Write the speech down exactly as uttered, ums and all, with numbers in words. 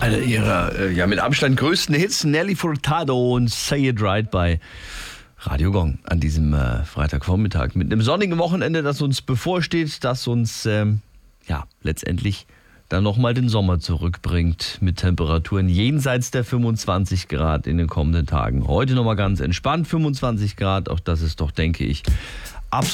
Einer ihrer äh, ja, mit Abstand größten Hits, Nelly Furtado und Say It Right bei Radio Gong an diesem äh, Freitagvormittag. Mit einem sonnigen Wochenende, das uns bevorsteht, das uns ähm, ja letztendlich dann nochmal den Sommer zurückbringt mit Temperaturen jenseits der fünfundzwanzig Grad in den kommenden Tagen. Heute nochmal ganz entspannt, fünfundzwanzig Grad, auch das ist doch, denke ich, absolut